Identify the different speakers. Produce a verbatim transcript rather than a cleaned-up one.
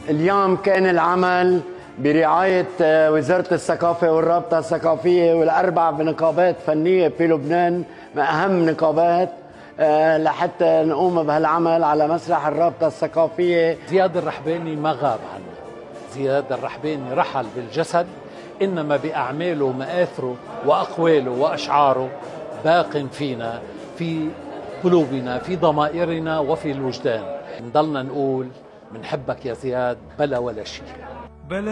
Speaker 1: اليوم كان العمل برعاية وزارة الثقافة والرابطة الثقافية والأربع نقابات فنية في لبنان، من أهم نقابات، لحتى نقوم بهالعمل على مسرح الرابطة الثقافية.
Speaker 2: زياد الرحباني ما غاب عنا، زياد الرحباني رحل بالجسد، إنما بأعماله ومآثره وأقواله وأشعاره باق فينا، في قلوبنا، في ضمائرنا وفي الوجدان. نضلنا نقول منحبك يا زياد بلا ولا شيء.